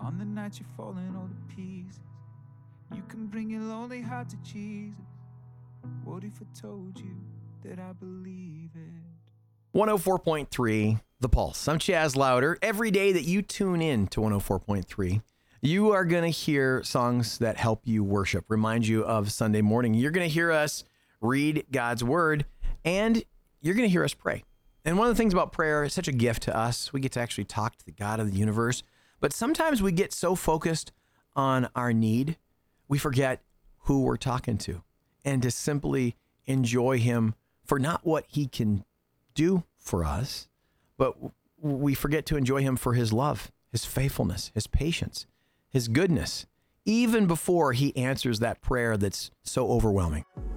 On the night you're falling all to pieces, you can bring your lonely heart to Jesus. What if I told you that I believe it? 104.3 The Pulse. I'm Chaz Louder. Every day that you tune in to 104.3, you are going to hear songs that help you worship, remind you of Sunday morning. You're going to hear us read God's word, and you're going to hear us pray. And one of the things about prayer is such a gift to us. We get to actually talk to the God of the universe. But sometimes we get so focused on our need, we forget who we're talking to, and to simply enjoy him for not what he can do for us, but we forget to enjoy him for his love, his faithfulness, his patience, his goodness, even before he answers that prayer that's so overwhelming.